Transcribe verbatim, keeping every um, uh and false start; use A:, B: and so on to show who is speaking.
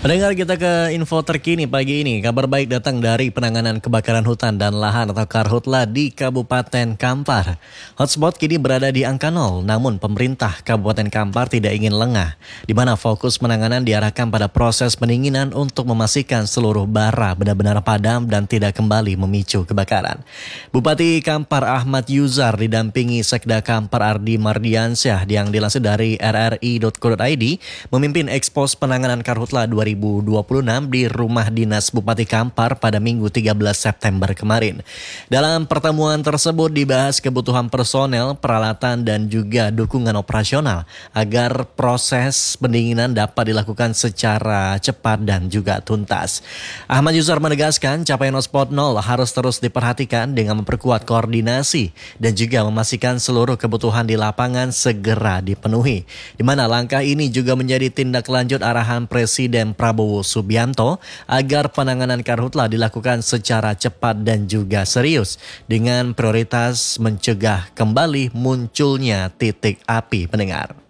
A: Pendengar, kita ke info terkini pagi ini. Kabar baik datang dari penanganan kebakaran hutan dan lahan atau Karhutla di Kabupaten Kampar. Hotspot kini berada di angka nol, namun pemerintah Kabupaten Kampar tidak ingin lengah, di mana fokus penanganan diarahkan pada proses pendinginan untuk memastikan seluruh bara benar-benar padam dan tidak kembali memicu kebakaran. Bupati Kampar Ahmad Yuzar didampingi Sekda Kampar Ardi Mardiansyah yang dilansir dari r r i dot co dot i d memimpin ekspos penanganan Karhutla dua ribu dua puluh enam di Rumah Dinas Bupati Kampar pada Minggu tiga belas September kemarin. Dalam pertemuan tersebut dibahas kebutuhan personel, peralatan dan juga dukungan operasional agar proses pendinginan dapat dilakukan secara cepat dan juga tuntas. Ahmad Yuzar menegaskan capaian hotspot nol harus terus diperhatikan dengan memperkuat koordinasi dan juga memastikan seluruh kebutuhan di lapangan segera dipenuhi. Di mana langkah ini juga menjadi tindak lanjut arahan Presiden Prabowo Subianto agar penanganan Karhutla dilakukan secara cepat dan juga serius dengan prioritas mencegah kembali munculnya titik api, pendengar.